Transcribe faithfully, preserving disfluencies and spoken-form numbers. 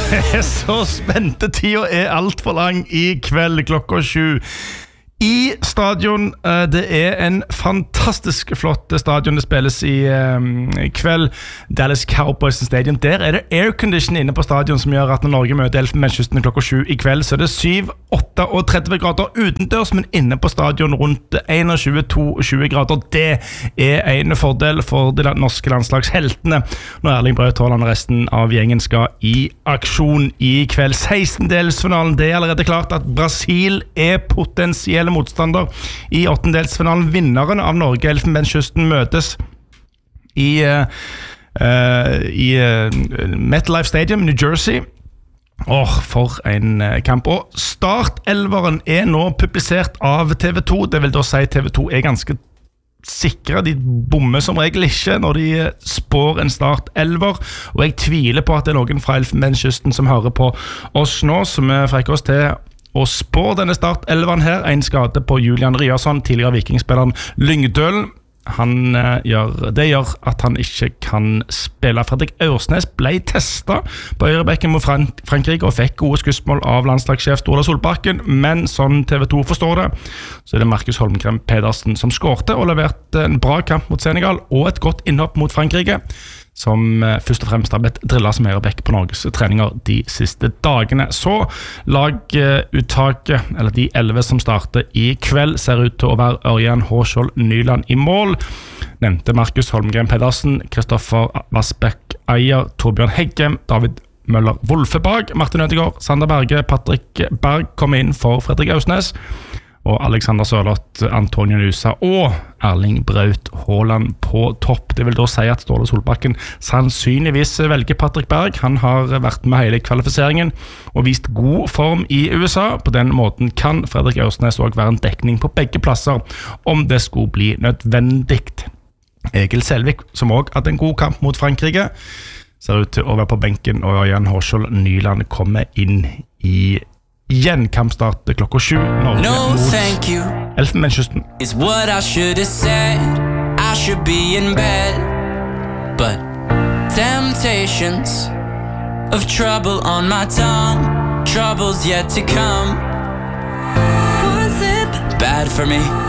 er så spente, tida er alt for lang I kveld klokka sju I stadion. Det er en fantastisk flott stadion. Det spilles I um, kveld Dallas Cowboys Stadium. Der er det aircondition inne på stadion som gjør at når Norge møter Elfenbenskysten klokka sju I kveld, så er det syv tretti grader utendørs, men inne på stadion rundt tjueen til tjueto grader. Det er en fordel for de norske landslagsheltene når Erling Braut Haaland og resten av gjengen skal I aksjon I kveld. sekstendelsfinalen, det er allerede klart at Brasil er potensielle motstander I åttendelsfinalen. Vinneren av Norge Elfenbenskysten møtes I uh, uh, I uh, MetLife Stadium New Jersey. Åh, oh, for en uh, kamp. Og startelveren er nå publisert av T V to. Det vil da si T V to er ganske sikre, de bommer som regel ikke når de spår en startelver, og jeg tviler på at det er noen fra Elfenbenskysten som hører på oss nå, som vi frekker oss til og spår denne startelveren her. En skade på Julian Ryerson, tidligere vikingspilleren Lyngdølen. Han uh, gjør, det gjør at han ikke kan spille. Fredrik Aursnes ble testet på høyrebekken mot Frank Frankrike og fikk gode skussmål av landslagssjef Ståle Solbakken, men sånn T V to forstår det, så er det Markus Holmgren Pedersen som skårte og leverte en bra kamp mot Senegal og et godt innhopp mot Frankrike, som uh, først og fremst har blitt drillet som høyrebekk på Norges treninger de siste dagene. Så laguttaket, uh, eller de elleve som starter I kveld, ser ut til å være Ørjan Håskjold Nyland I mål. Nevnte Markus Holmgren Pedersen, Kristoffer Vassbæk Eier, Torbjørn Heggem, David Møller Wolfebag, Martin Ødegaard, Sander Berge, Patrick Berg kommer inn for Fredrik Ausnes, og Alexander Sørloth, Antonio Nusa og Erling Braut Haaland på topp. Det vil da si at Ståle Solbakken sannsynligvis velger Patrick Berg. Han har vært med hele kvalifiseringen og vist god form I U S A. På den måten kan Fredrik Aursnes også være en dekning på begge plasser om det skulle bli nødvendig. Egil Selvik, som også hadde en god kamp mot Frankrike, ser ut til å være på benken, og Ørjan Håskjold Nyland kommer inn I igjen. Kampstart klokka sju. Norge No thank you Elfenbenskysten. Is what I should have said. I should be in bed, but temptations of trouble on my tongue, troubles yet to come. One sip, bad for me.